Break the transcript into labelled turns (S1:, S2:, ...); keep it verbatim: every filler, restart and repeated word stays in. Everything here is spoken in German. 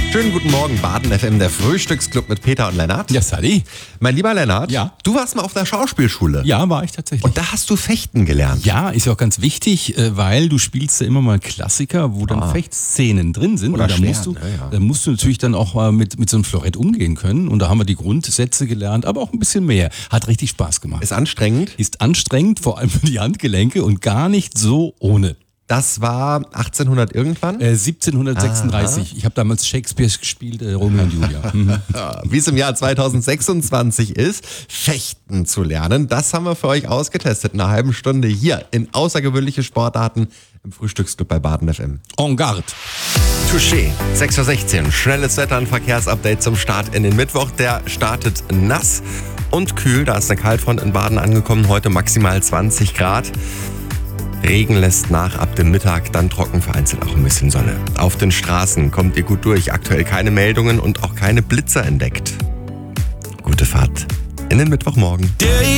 S1: Schönen guten Morgen, Baden F M, der Frühstücksclub mit Peter und Lennart.
S2: Ja, Sally.
S1: Mein lieber Lennart,
S2: Ja.
S1: du warst mal auf der Schauspielschule.
S2: Ja, war ich tatsächlich.
S1: Und da hast du Fechten gelernt.
S2: Ja, ist ja auch ganz wichtig, äh, weil du spielst ja immer mal Klassiker, wo dann
S1: Ah.
S2: Fechtszenen drin sind.
S1: Oder
S2: und da
S1: schwer,
S2: musst du,
S1: ne, ja.
S2: da musst du natürlich dann auch mal mit, mit so einem Florett umgehen können. Und da haben wir die Grundsätze gelernt, aber auch ein bisschen mehr. Hat richtig Spaß gemacht.
S1: Ist anstrengend.
S2: Ist anstrengend, vor allem für die Handgelenke und gar nicht so ohne.
S1: Das war achtzehnhundert irgendwann.
S2: Äh, siebzehnhundertsechsunddreißig. Ich habe damals Shakespeare gespielt, äh, Romeo und Julia. Mhm.
S1: Ja, wie es im Jahr zweitausendsechsundzwanzig ist, Fechten zu lernen, das haben wir für euch ausgetestet. In einer halben Stunde hier in außergewöhnliche Sportarten im Frühstücksclub bei Baden F M.
S2: En garde.
S1: Touché, sechs Uhr sechzehn. Schnelles Wetter- und Verkehrsupdate zum Start in den Mittwoch. Der startet nass und kühl. Da ist eine Kaltfront in Baden angekommen. Heute maximal zwanzig Grad. Regen lässt nach ab dem Mittag, dann trocken, vereinzelt auch ein bisschen Sonne. Auf den Straßen kommt ihr gut durch. Aktuell keine Meldungen und auch keine Blitzer entdeckt. Gute Fahrt in den Mittwochmorgen.